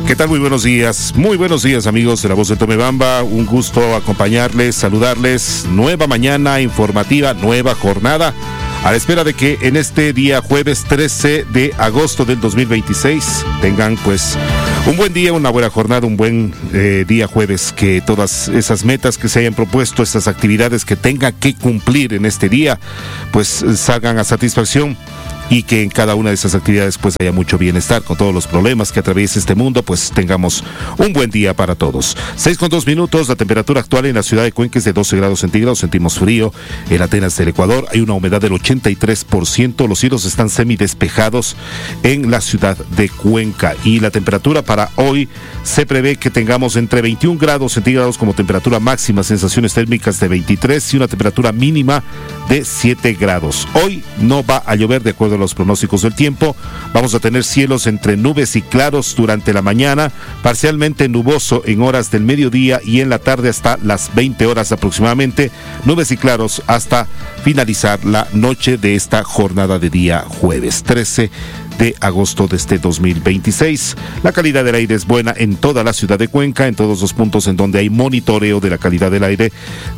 ¿Qué tal? Muy buenos días amigos de La Voz del Tomebamba, un gusto acompañarles, saludarles, nueva mañana informativa, nueva jornada, a la espera de que en este día jueves 13 de agosto del 2026 tengan pues un buen día, una buena jornada, un buen día jueves, que todas esas metas que se hayan propuesto, esas actividades que tengan que cumplir en este día, pues salgan a satisfacción. Y que en cada una de esas actividades pues haya mucho bienestar, con todos los problemas que atraviesa este mundo, pues tengamos un buen día para todos. 6:02, la temperatura actual en la ciudad de Cuenca es de 12 grados centígrados, sentimos frío en Atenas del Ecuador, hay una humedad del 83%, los cielos están semidespejados en la ciudad de Cuenca y la temperatura para hoy se prevé que tengamos entre 21 grados centígrados como temperatura máxima, sensaciones térmicas de 23 y una temperatura mínima de 7 grados. Hoy no va a llover de acuerdo a los pronósticos del tiempo. Vamos a tener cielos entre nubes y claros durante la mañana, parcialmente nuboso en horas del mediodía y en la tarde hasta las 20 horas aproximadamente, nubes y claros hasta finalizar la noche de esta jornada de día jueves 13 de agosto de este 2026. La calidad del aire es buena en toda la ciudad de Cuenca, en todos los puntos en donde hay monitoreo de la calidad del aire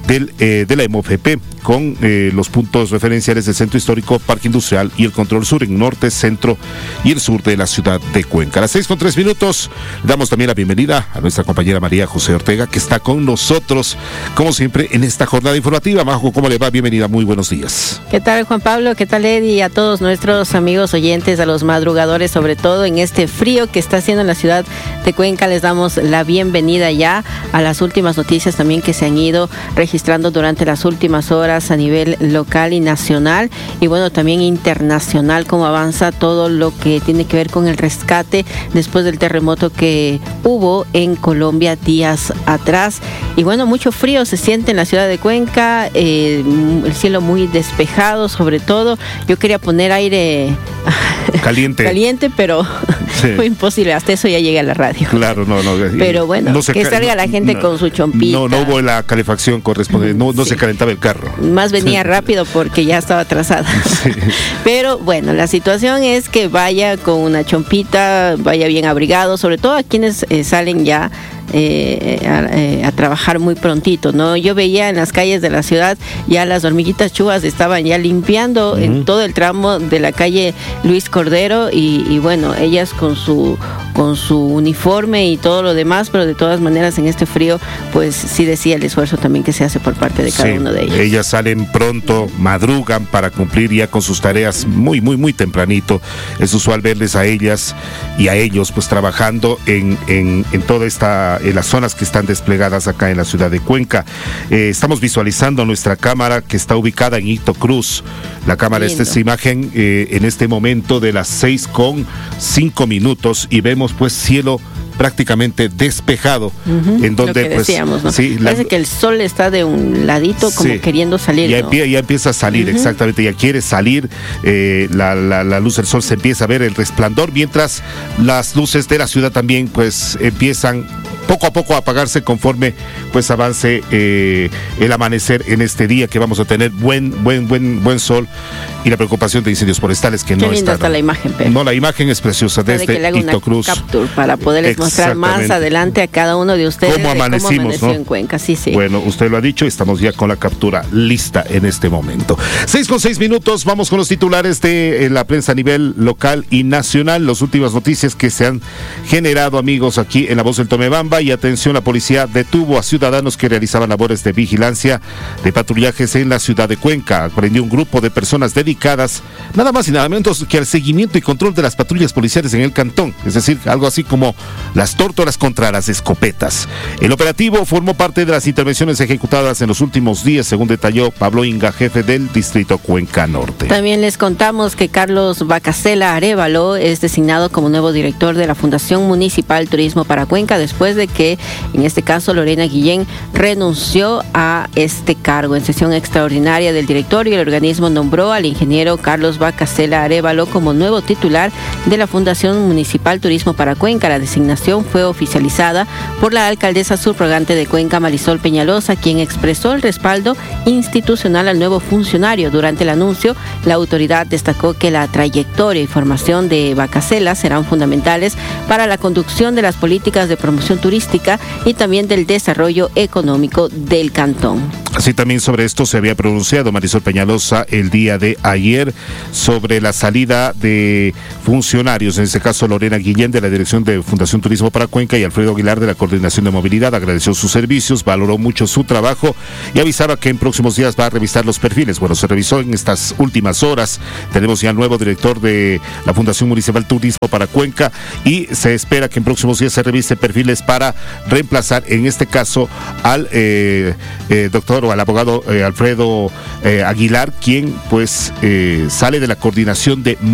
de la EMOFEP, con los puntos referenciales del Centro Histórico, Parque Industrial y el Control Sur en norte, centro y el sur de la ciudad de Cuenca. A las 6:03, damos también la bienvenida a nuestra compañera María José Ortega, que está con nosotros, como siempre, en esta jornada informativa. Majo, ¿cómo le va? Bienvenida, muy buenos días. ¿Qué tal, Juan Pablo? ¿Qué tal, Eddie? Y a todos nuestros amigos oyentes, a los madrugadores, sobre todo en este frío que está haciendo en la ciudad de Cuenca, les damos la bienvenida ya a las últimas noticias también que se han ido registrando durante las últimas horas a nivel local y nacional, y bueno, también internacional, cómo avanza todo lo que tiene que ver con el rescate después del terremoto que hubo en Colombia días atrás. Y bueno, mucho frío se siente en la ciudad de Cuenca, el cielo muy despejado, sobre todo. Yo quería poner aire caliente, pero sí, fue imposible, hasta eso ya llegué a la radio. Claro, no. Pero bueno, no que salga la gente con su chompita. No hubo la calefacción correspondiente, no se calentaba el carro. Más venía rápido porque ya estaba atrasada. Sí. Pero bueno, la situación es que vaya con una chompita, vaya bien abrigado, sobre todo a quienes salen ya a trabajar muy prontito, ¿no? Yo veía en las calles de la ciudad ya las hormiguitas chuvas estaban ya limpiando en todo el tramo de la calle Luis Cordero y bueno, ellas con su uniforme y todo lo demás, pero de todas maneras en este frío pues sí decía el esfuerzo también que se hace por parte de cada uno de ellos. Ellas salen pronto, madrugan para cumplir ya con sus tareas muy tempranito. Es usual verles a ellas y a ellos pues trabajando en toda en las zonas que están desplegadas acá en la ciudad de Cuenca. Estamos visualizando nuestra cámara que está ubicada en Hito Cruz. La cámara, esta es imagen en este momento de las 6:05 y vemos pues cielo prácticamente despejado, en donde lo que decíamos, ¿no? Sí, parece que el sol está de un ladito como queriendo salir, ya, ¿no? Ya empieza a salir, exactamente, ya quiere salir, la luz del sol, se empieza a ver el resplandor, mientras las luces de la ciudad también pues empiezan poco a poco a apagarse conforme pues avance el amanecer en este día, que vamos a tener buen sol, y la preocupación de incendios forestales que no está. Está la imagen, pero no, la imagen es preciosa desde Hito Cruz. Capture para poderles mostrar más adelante a cada uno de ustedes cómo amanecimos, ¿no? En Cuenca. Sí. Bueno, usted lo ha dicho, estamos ya con la captura lista en este momento. 6:06, vamos con los titulares de la prensa a nivel local y nacional, las últimas noticias que se han generado, amigos, aquí en La Voz del Tomebamba. Y atención, la policía detuvo a ciudadanos que realizaban labores de vigilancia de patrullajes en la ciudad de Cuenca. Aprendió un grupo de personas dedicadas nada más y nada menos que al seguimiento y control de las patrullas policiales en el cantón, es decir, algo así como las tórtolas contra las escopetas. El operativo formó parte de las intervenciones ejecutadas en los últimos días, según detalló Pablo Inga, jefe del distrito Cuenca Norte. También les contamos que Carlos Bacasela Arévalo es designado como nuevo director de la Fundación Municipal Turismo para Cuenca después de de que, en este caso, Lorena Guillén renunció a este cargo. En sesión extraordinaria del directorio, el organismo nombró al ingeniero Carlos Bacasela Arévalo como nuevo titular de la Fundación Municipal Turismo para Cuenca. La designación fue oficializada por la alcaldesa subrogante de Cuenca, Marisol Peñalosa, quien expresó el respaldo institucional al nuevo funcionario. Durante el anuncio, la autoridad destacó que la trayectoria y formación de Bacasela serán fundamentales para la conducción de las políticas de promoción turística y también del desarrollo económico del cantón. Así también sobre esto se había pronunciado Marisol Peñalosa el día de ayer sobre la salida de funcionarios, en este caso Lorena Guillén de la Dirección de Fundación Turismo para Cuenca y Alfredo Aguilar de la Coordinación de Movilidad. Agradeció sus servicios, valoró mucho su trabajo y avisaba que en próximos días va a revisar los perfiles. Bueno, se revisó en estas últimas horas. Tenemos ya el nuevo director de la Fundación Municipal Turismo para Cuenca y se espera que en próximos días se revise perfiles para reemplazar, en este caso, al doctor o al abogado Alfredo Aguilar, quien pues sale de la Coordinación de